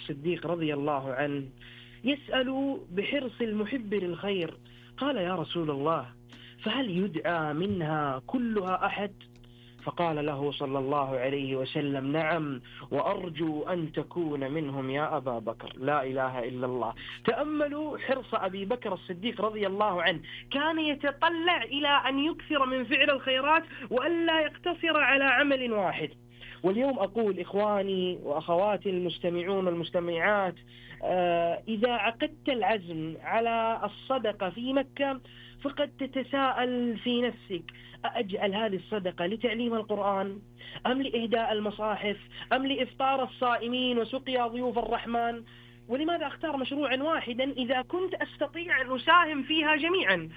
الصديق رضي الله عنه يسأل بحرص المحب للخير، قال: يا رسول الله، فهل يدعى منها كلها أحد؟ فقال له صلى الله عليه وسلم: نعم، وأرجو أن تكون منهم يا أبا بكر. لا إله إلا الله. تأملوا حرص أبي بكر الصديق رضي الله عنه، كان يتطلع إلى أن يكثر من فعل الخيرات وألا يقتصر على عمل واحد. واليوم أقول إخواني وأخواتي المستمعون والمستمعات، إذا عقدت العزم على الصدقة في مكة فقد تتساءل في نفسك: أجعل هذه الصدقة لتعليم القرآن، أم لإهداء المصاحف، أم لإفطار الصائمين وسقيا ضيوف الرحمن؟ ولماذا أختار مشروعا واحدا إذا كنت أستطيع أن أساهم فيها جميعا؟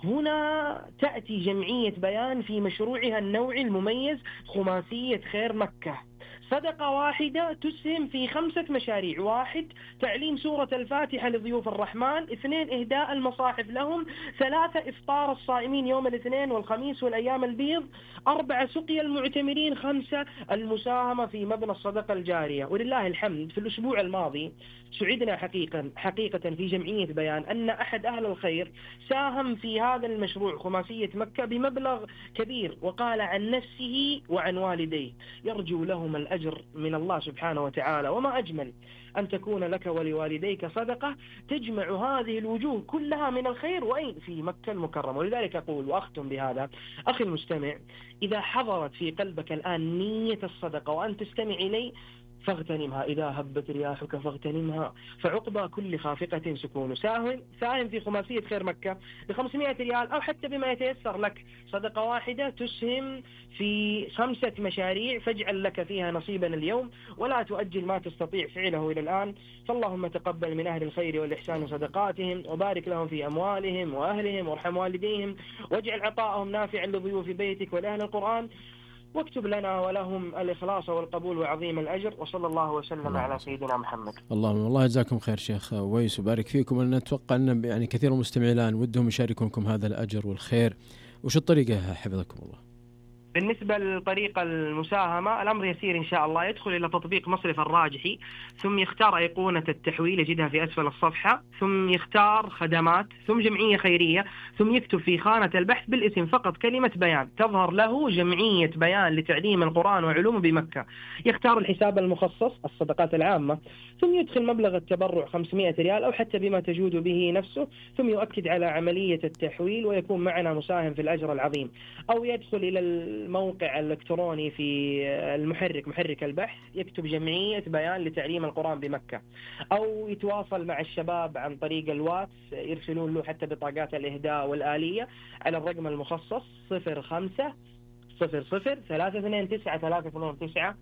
هنا تأتي جمعية بيان في مشروعها النوعي المميز خماسية خير مكة، صدقة واحدة تسهم في 5 مشاريع: 1 تعليم سورة الفاتحة لضيوف الرحمن، 2 إهداء المصاحف لهم، 3 إفطار الصائمين يوم الاثنين والخميس والأيام البيض، 4 سقيا المعتمرين، 5 المساهمة في مبنى الصدقة الجارية. ولله الحمد في الأسبوع الماضي سعدنا حقيقة في جمعية بيان أن أحد أهل الخير ساهم في هذا المشروع خماسية مكة بمبلغ كبير، وقال عن نفسه وعن والديه يرجو لهم الأجر من الله سبحانه وتعالى. وما أجمل أن تكون لك ولوالديك صدقة تجمع هذه الوجوه كلها من الخير، وأين؟ في مكة المكرمة. ولذلك أقول وأختم بهذا: أخي المستمع، إذا حضرت في قلبك الآن نية الصدقة وأن تستمع إلي فاغتنمها، إذا هبت رياحك فاغتنمها، فعقبى كل خافقة سكون. ساهم في خماسية خير مكة ب500 ريال أو حتى بما يتيسر لك، صدقة واحدة تسهم في 5 مشاريع، فاجعل لك فيها نصيبا اليوم ولا تؤجل ما تستطيع فعله إلى الآن. فاللهم تقبل من أهل الخير والإحسان صدقاتهم، وبارك لهم في أموالهم وأهلهم، وارحم والديهم، واجعل عطاءهم نافعا لضيوف بيتك ولأهل القرآن، واكتب لنا ولهم الإخلاص والقبول وعظيم الأجر. وصلى الله وسلم على سيدنا محمد. اللهم الله يجزاكم خير شيخ ويس وبارك فيكم. أنا أتوقع أن يعني كثير من المستمعين الآن ودهم يشاركونكم هذا الأجر والخير، وش الطريقة حفظكم الله؟ بالنسبة لطريقة المساهمة الأمر يسير إن شاء الله. يدخل إلى تطبيق مصرف الراجحي، ثم يختار أيقونة التحويل يجدها في أسفل الصفحة، ثم يختار خدمات، ثم جمعية خيرية، ثم يكتب في خانة البحث بالاسم فقط كلمة بيان، تظهر له جمعية بيان لتعليم القرآن وعلومه بمكة. يختار الحساب المخصص الصدقات العامة، ثم يدخل مبلغ التبرع 500 ريال أو حتى بما تجود به نفسه، ثم يؤكد على عملية التحويل ويكون معنا مساهم في الأجر العظيم. أو يدخل إلى الموقع الإلكتروني في محرك البحث، يكتب جمعية بيان لتعليم القرآن بمكة، أو يتواصل مع الشباب عن طريق الواتس، يرسلون له حتى بطاقات الإهداء والآلية على الرقم المخصص 0500 329 329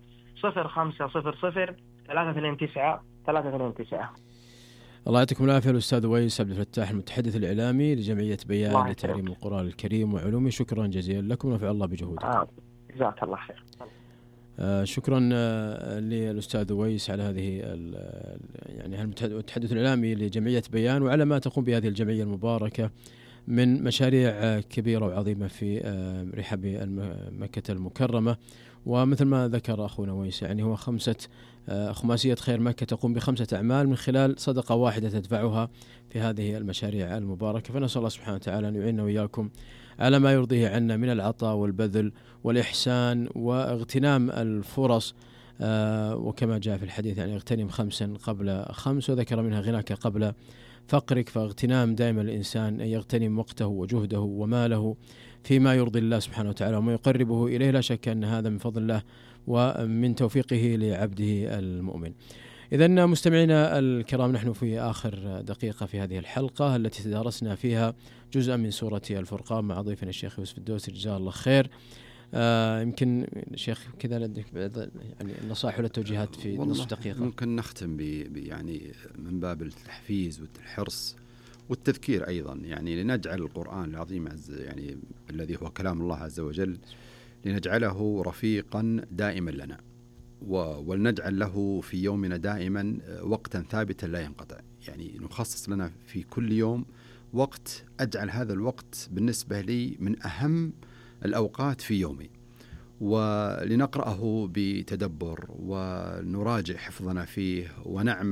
0500 329 329. الله يعطيكم العافية الأستاذ ويس عبد الفتاح المتحدث الإعلامي لجمعية بيان لتعليم القرآن الكريم وعلومه، شكرا جزيلا لكم ونفع الله بجهودكم. جزاك الله خير. شكرا للأستاذ ويس على هذه يعني المتحدث الإعلامي لجمعية بيان وعلى ما تقوم بهذه الجمعية المباركة من مشاريع كبيرة وعظيمة في رحاب مكة المكرمة. ومثل ما ذكر أخونا ويس يعني هو خماسية خير مكة تقوم ب5 أعمال من خلال صدقة واحدة تدفعها في هذه المشاريع المباركة. فنسأل الله سبحانه وتعالى أن يعيننا وإياكم على ما يرضيه عنا من العطاء والبذل والإحسان واغتنام الفرص، وكما جاء في الحديث يعني اغتنم 5 قبل 5، وذكر منها غناك قبل فقرك. فاغتنام دائما الإنسان أن يغتنم وقته وجهده وماله فيما يرضي الله سبحانه وتعالى وما يقربه إليه. لا شك أن هذا من فضل الله ومن توفيقه لعبده المؤمن. إذن مستمعينا الكرام، نحن في آخر دقيقة في هذه الحلقة التي تدارسنا فيها جزءا من سورة الفرقان مع ضيفنا الشيخ يوسف الدوسري جزاه الله خير. يمكن شيخ كذا لديك يعني النصائح والتوجيهات في نصف دقيقة. ممكن نختم يعني من باب التحفيز والحرص والتذكير أيضا، يعني لنجعل القرآن العظيم يعني الذي هو كلام الله عز وجل لنجعله رفيقا دائما لنا، ولنجعل له في يومنا دائما وقتا ثابتا لا ينقطع. يعني نخصص لنا في كل يوم وقت، أجعل هذا الوقت بالنسبة لي من أهم الأوقات في يومي، ولنقرأه بتدبر ونراجع حفظنا فيه ونعمل